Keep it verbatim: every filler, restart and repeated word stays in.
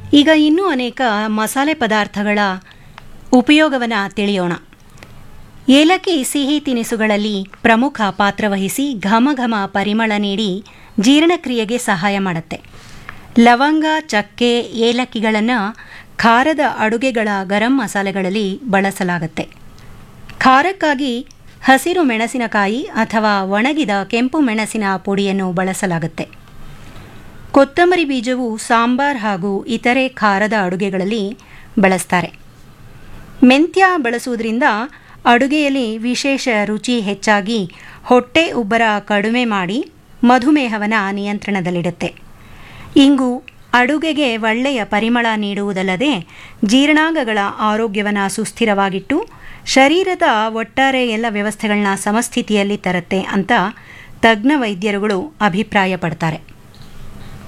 ಈಗ ಇನ್ನೂ ಅನೇಕ ಮಸಾಲೆ ಪದಾರ್ಥಗಳ ಉಪಯೋಗವನ್ನು ತಿಳಿಯೋಣ. ಏಲಕ್ಕಿ ಸಿಹಿ ತಿನಿಸುಗಳಲ್ಲಿ ಪ್ರಮುಖ ಪಾತ್ರವಹಿಸಿ ಘಮ ಘಮ ಪರಿಮಳ ನೀಡಿ ಜೀರ್ಣಕ್ರಿಯೆಗೆ ಸಹಾಯ ಮಾಡುತ್ತೆ. ಲವಂಗ, ಚಕ್ಕೆ, ಏಲಕ್ಕಿಗಳನ್ನು ಖಾರದ ಅಡುಗೆಗಳ ಗರಂ ಮಸಾಲೆಗಳಲ್ಲಿ ಬಳಸಲಾಗುತ್ತೆ. ಖಾರಕ್ಕಾಗಿ ಹಸಿರು ಮೆಣಸಿನಕಾಯಿ ಅಥವಾ ಒಣಗಿದ ಕೆಂಪು ಮೆಣಸಿನ ಪುಡಿಯನ್ನು ಬಳಸಲಾಗುತ್ತೆ. ಕೊತ್ತಂಬರಿ ಬೀಜವು ಸಾಂಬಾರ್ ಹಾಗೂ ಇತರೆ ಖಾರದ ಅಡುಗೆಗಳಲ್ಲಿ ಬಳಸ್ತಾರೆ. ಮೆಂತ್ಯ ಬಳಸುವುದರಿಂದ ಅಡುಗೆಯಲ್ಲಿ ವಿಶೇಷ ರುಚಿ ಹೆಚ್ಚಾಗಿ ಹೊಟ್ಟೆ ಉಬ್ಬರ ಕಡಿಮೆ ಮಾಡಿ ಮಧುಮೇಹವನ್ನು ನಿಯಂತ್ರಣದಲ್ಲಿಡುತ್ತೆ. ಇಂಗು ಅಡುಗೆಗೆ ಒಳ್ಳೆಯ ಪರಿಮಳ ನೀಡುವುದಲ್ಲದೆ ಜೀರ್ಣಾಂಗಗಳ ಆರೋಗ್ಯವನ್ನು ಸುಸ್ಥಿರವಾಗಿಟ್ಟು ಶರೀರದ ಒಟ್ಟಾರೆ ಎಲ್ಲ ವ್ಯವಸ್ಥೆಗಳನ್ನ ಸಮಸ್ಥಿತಿಯಲ್ಲಿ ತರುತ್ತೆ ಅಂತ ತಜ್ಞ ವೈದ್ಯರುಗಳು ಅಭಿಪ್ರಾಯಪಡ್ತಾರೆ.